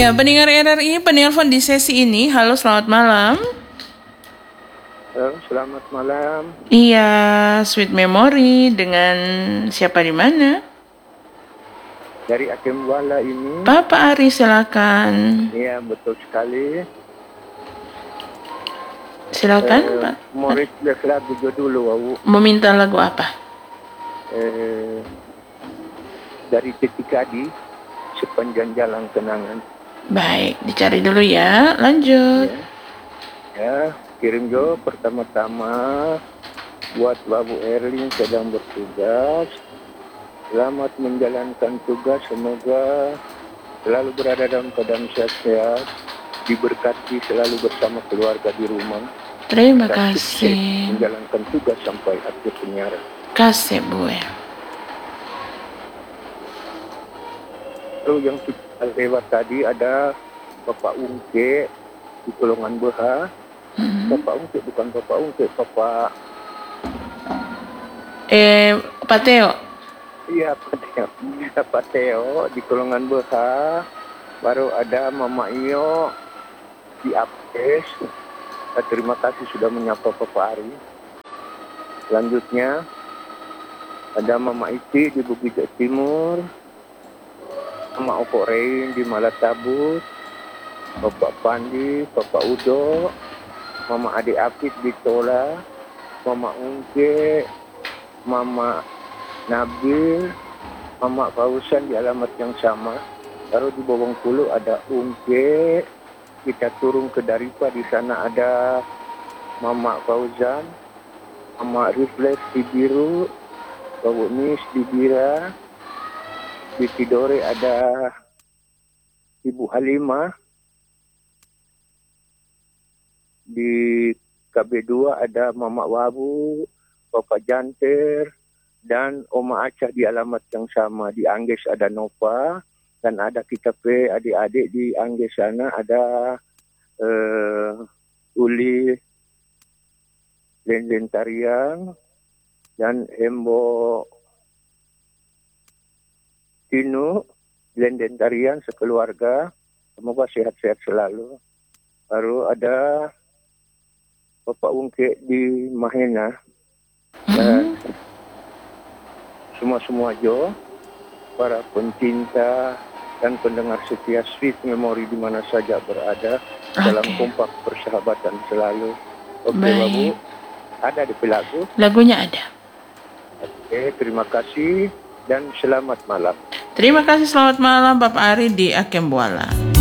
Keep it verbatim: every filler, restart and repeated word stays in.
Iya, pendengar R R I, penelpon di sesi ini. Halo, selamat malam. Halo, selamat malam. Iya, Sweet Memory dengan siapa di mana? Dari Akem Buala ini. Bapak Ari, silakan. Iya, betul sekali. Silakan, eh, Pak. Mau request lagu dulu, Wawu. Meminta lagu apa? Eh, dari Titik Adi, Sepanjang Jalan Kenangan. Baik, dicari dulu ya. Lanjut. Ya, ya kirim jo pertama-tama buat Babu Erling sedang bertugas. Selamat menjalankan tugas, semoga selalu berada dalam keadaan sehat, diberkati selalu bersama keluarga di rumah. Terima kasih. Menjalankan tugas sampai akhir penyiaran. Kasih, Bu. Lalu yang kita lewat tadi ada Bapak Ungke di Kolongan Beha. Mm-hmm. Bapak Ungke bukan Bapak Ungke, Bapak Eh, Pak Teo. Iya, Pak Teo. Pak Teo di Kolongan Beha. Baru ada Mama Iyo di Apes. Terima kasih sudah menyapa Bapak Ari. Selanjutnya ada Mama Iti di Bukit Timur. Mama Oko Rein di Malatabut, Bapak Pandi, Bapak Udo, Mama Ade Apit di Tola, Mama Ungke, Mama Nabil, Mama Fausan di alamat yang sama. Lalu di Bawangkulu ada Ungke, kita turun ke Daripa, di sana ada Mama Fauzan, Mama Rifles di Biru, Bapak Nis di Bira. Di Tidore ada Ibu Halimah. Di K B dua ada Mama Wabu, Bapak Janter, dan Oma Acah di alamat yang sama. Di Angges ada Nova, dan ada kita pe adik-adik di Angges sana ada uh, Uli Lenden Tariang dan Hembo Tino, Lenden Tarian sekeluarga, semoga sehat-sehat selalu. Baru ada Bapak Ungke di Mahena, dan semua-semua jo, para pencinta dan pendengar setia Sweet Memory di mana saja berada, okay. Dalam kompak persahabatan selalu. Oke, okay, Babu, ada di lagu? Lagunya ada. Oke, okay, terima kasih dan selamat malam. Terima kasih, selamat malam Bapak Ari di Akem Buala.